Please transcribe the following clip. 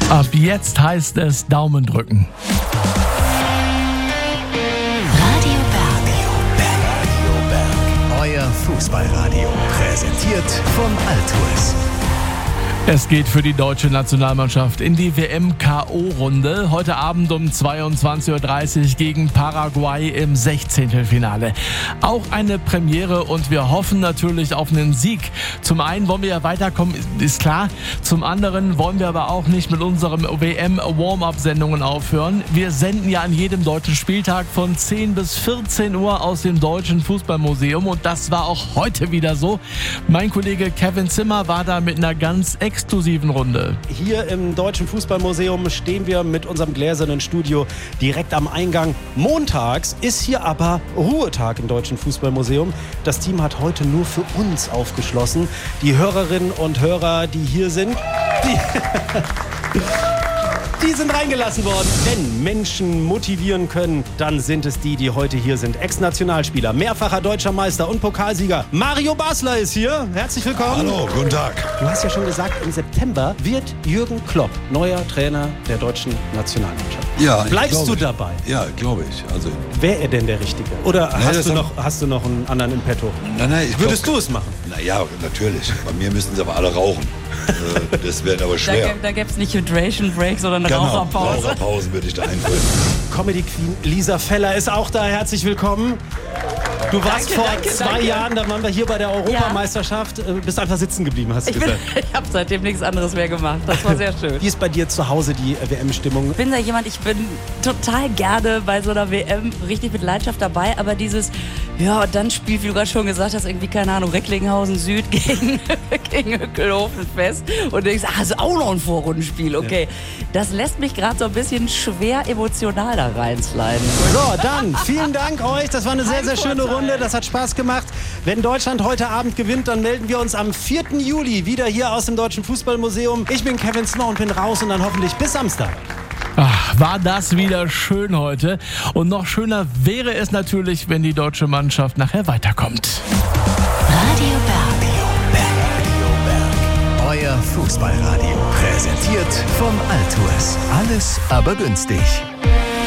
Ab jetzt heißt es Daumen drücken. Radio Berg. Euer Fußballradio. Präsentiert von Altours. Es geht für die deutsche Nationalmannschaft in die WM-KO-Runde. Heute Abend um 22.30 Uhr gegen Paraguay im 16. Finale. Auch eine Premiere und wir hoffen natürlich auf einen Sieg. Zum einen wollen wir ja weiterkommen, ist klar. Zum anderen wollen wir aber auch nicht mit unseren WM-Warm-Up-Sendungen aufhören. Wir senden ja an jedem deutschen Spieltag von 10 bis 14 Uhr aus dem Deutschen Fußballmuseum und das war auch heute wieder so. Mein Kollege Kevin Zimmer war da mit einer ganz exklusiven Runde. Hier im Deutschen Fußballmuseum stehen wir mit unserem gläsernen Studio direkt am Eingang. Montags ist hier aber Ruhetag im Deutschen Fußballmuseum. Das Team hat heute nur für uns aufgeschlossen. Die Hörerinnen und Hörer, die hier sind, die sind reingelassen worden. Wenn Menschen motivieren können, dann sind es die heute hier sind. Ex-Nationalspieler, mehrfacher deutscher Meister und Pokalsieger. Mario Basler ist hier. Herzlich willkommen. Hallo, guten Tag. Du hast ja schon gesagt, im September wird Jürgen Klopp neuer Trainer der deutschen Nationalmannschaft. Ja, Bleibst du dabei? Ja, glaube ich. Also, Wäre er denn der Richtige? Oder hast du noch einen anderen im Petto? nein, Würdest du es machen? Naja, natürlich. Bei mir müssten sie aber alle rauchen. Das wäre aber schwer. Da gäbe es nicht Hydration Break, sondern eine Genau, Raucherpause. Raucherpausen würde ich da einführen. Comedy Queen Lisa Feller ist auch da. Herzlich willkommen. Du warst vor zwei Jahren, da waren wir hier bei der Europameisterschaft, bist einfach sitzen geblieben, hast du gesagt. Ich habe seitdem nichts anderes mehr gemacht. Das war sehr schön. Wie ist bei dir zu Hause die WM-Stimmung? Ich bin da jemand, ich bin total gerne bei so einer WM richtig mit Leidenschaft dabei, aber dieses, ja, dann Spiel, wie du gerade schon gesagt hast, irgendwie, keine Ahnung, Recklinghausen Süd gegen Hückelhofen Fest und denkst, ist auch noch ein Vorrundenspiel, okay. Ja. Das lässt mich gerade so ein bisschen schwer emotional da reinsliden. So, dann vielen Dank euch, das war eine sehr, sehr schöne Runde, das hat Spaß gemacht. Wenn Deutschland heute Abend gewinnt, dann melden wir uns am 4. Juli wieder hier aus dem Deutschen Fußballmuseum. Ich bin Kevin Zimmer und bin raus und dann hoffentlich bis Samstag. Ach, war das wieder schön heute. Und noch schöner wäre es natürlich, wenn die deutsche Mannschaft nachher weiterkommt. Radio Berg. Euer Fußballradio. Präsentiert von Altours. Alles aber günstig.